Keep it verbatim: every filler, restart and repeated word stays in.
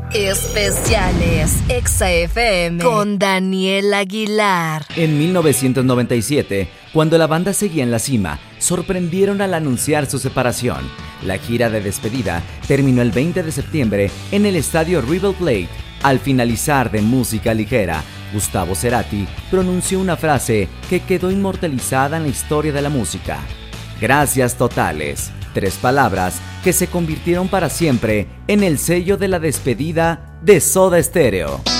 Especiales Exa F M con Daniel Aguilar. En mil novecientos noventa y siete, cuando la banda seguía en la cima, sorprendieron al anunciar su separación. La gira de despedida terminó el veinte de septiembre en el estadio River Plate. Al finalizar de Música Ligera, Gustavo Cerati pronunció una frase que quedó inmortalizada en la historia de la música. Gracias totales. Tres palabras que se convirtieron para siempre en el sello de la despedida de Soda Stereo.